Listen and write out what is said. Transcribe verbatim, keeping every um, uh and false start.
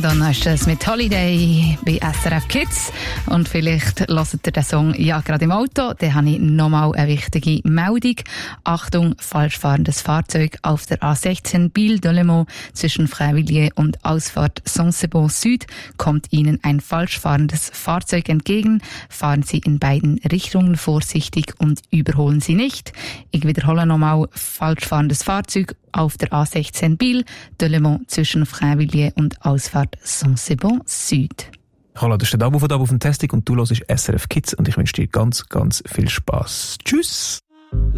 Madonna ist das mit Holiday bei S R F Kids. Und vielleicht hört ihr den Song ja gerade im Auto. Dann habe ich nochmal eine wichtige Meldung. Achtung, falsch fahrendes Fahrzeug auf der A sechzehn Biel-Delemont zwischen Freivilliers und Ausfahrt Saint-Sebon Süd kommt Ihnen ein falsch fahrendes Fahrzeug entgegen. Fahren Sie in beiden Richtungen vorsichtig und überholen Sie nicht. Ich wiederhole nochmal, falsch fahrendes Fahrzeug auf der A sechzehn Biel-Delemont zwischen Freivilliers und Ausfahrt Saint-Sebon Süd. Hallo, das ist der Dabo von Dabo Fantastic und du hörst S R F Kids und ich wünsche dir ganz, ganz viel Spass. Tschüss!